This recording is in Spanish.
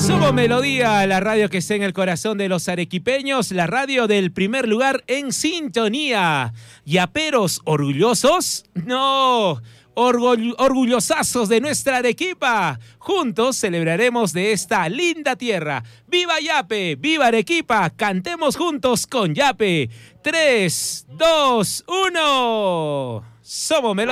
Somos Melodía, la radio que está en el corazón de los arequipeños, la radio del primer lugar en sintonía. ¿Yaperos orgullosos? No, orgullosazos de nuestra Arequipa. Juntos celebraremos de esta linda tierra. ¡Viva Yape! ¡Viva Arequipa! Cantemos juntos con Yape. 3, 2, 1. Somos Melodía.